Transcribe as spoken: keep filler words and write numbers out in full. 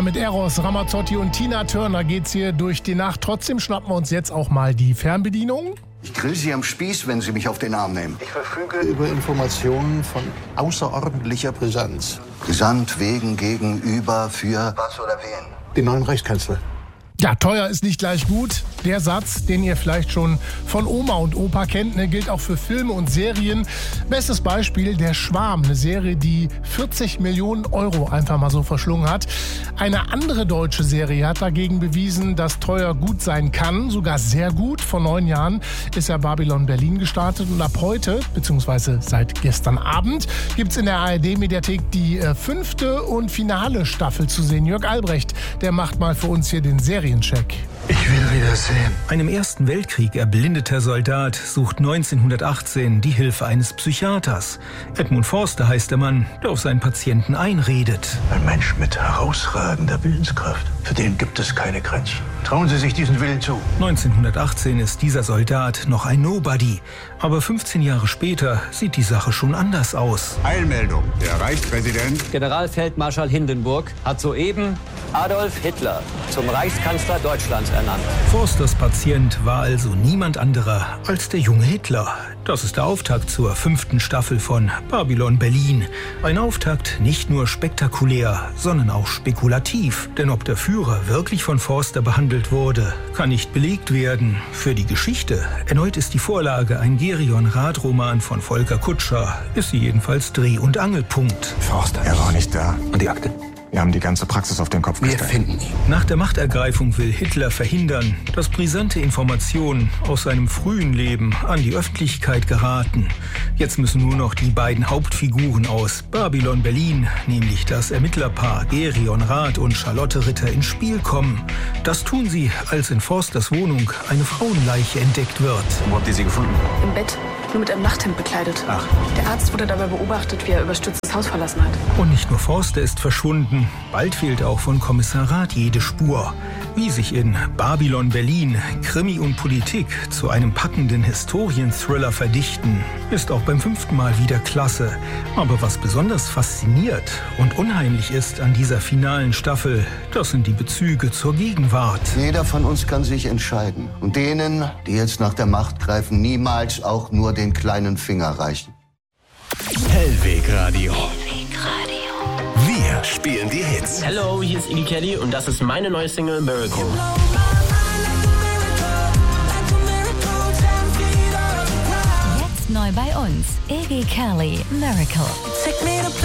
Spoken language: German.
Ja, mit Eros Ramazzotti und Tina Turner geht's hier durch die Nacht. Trotzdem schnappen wir uns jetzt auch mal die Fernbedienung. Ich grill Sie am Spieß, wenn Sie mich auf den Arm nehmen. Ich verfüge über Informationen von außerordentlicher Brisanz. Brisant, wegen, gegenüber, für... Was oder wen? Den neuen Reichskanzler. Ja, teuer ist nicht gleich gut. Der Satz, den ihr vielleicht schon von Oma und Opa kennt, ne, gilt auch für Filme und Serien. Bestes Beispiel, Der Schwarm, eine Serie, die vierzig Millionen Euro einfach mal so verschlungen hat. Eine andere deutsche Serie hat dagegen bewiesen, dass teuer gut sein kann, sogar sehr gut. Vor neun Jahren ist ja Babylon Berlin gestartet und ab heute, beziehungsweise seit gestern Abend, gibt's in der A R D-Mediathek die äh, fünfte und finale Staffel zu sehen. Jörg Albrecht, der macht mal für uns hier den Seriencheck. Ich will wieder sehen. Ein im Ersten Weltkrieg erblindeter Soldat sucht neunzehnhundertachtzehn die Hilfe eines Psychiaters. Edmund Forster heißt der Mann, der auf seinen Patienten einredet. Ein Mensch mit herausragender Willenskraft. Für den gibt es keine Grenzen. Trauen Sie sich diesen Willen zu. neunzehnhundertachtzehn ist dieser Soldat noch ein Nobody. Aber fünfzehn Jahre später sieht die Sache schon anders aus. Eilmeldung. Der Reichspräsident Generalfeldmarschall Hindenburg hat soeben Adolf Hitler zum Reichskanzler Deutschlands ernannt. Forsters Patient war also niemand anderer als der junge Hitler. Das ist der Auftakt zur fünften Staffel von Babylon Berlin. Ein Auftakt nicht nur spektakulär, sondern auch spekulativ. Denn ob der Führer wirklich von Forster behandelt wurde, kann nicht belegt werden. Für die Geschichte, erneut ist die Vorlage ein Gerion-Rath-Roman von Volker Kutscher, ist sie jedenfalls Dreh- und Angelpunkt. Forster. Er war nicht da. Und die Akte? Wir haben die ganze Praxis auf den Kopf Wir gestellt. finden ihn. Nach der Machtergreifung will Hitler verhindern, dass brisante Informationen aus seinem frühen Leben an die Öffentlichkeit geraten. Jetzt müssen nur noch die beiden Hauptfiguren aus Babylon Berlin, nämlich das Ermittlerpaar Gerion Rath und Charlotte Ritter, ins Spiel kommen. Das tun sie, als in Forsters Wohnung eine Frauenleiche entdeckt wird. Wo habt ihr sie gefunden? Im Bett, nur mit einem Nachthemd bekleidet. Ach. Der Arzt wurde dabei beobachtet, wie er überstürzt das Haus verlassen hat. Und nicht nur Forster ist verschwunden, bald fehlt auch von Kommissar Rath jede Spur. Wie sich in Babylon Berlin Krimi und Politik zu einem packenden Historienthriller verdichten, ist auch beim fünften Mal wieder klasse. Aber was besonders fasziniert und unheimlich ist an dieser finalen Staffel, das sind die Bezüge zur Gegenwart. Jeder von uns kann sich entscheiden. Und denen, die jetzt nach der Macht greifen, niemals auch nur den kleinen Finger reichen. Hellweg Radio. Wir spielen die Hits. Hello, hier ist Iggy Kelly und das ist meine neue Single Miracle. Jetzt neu bei uns, Iggy Kelly, Miracle.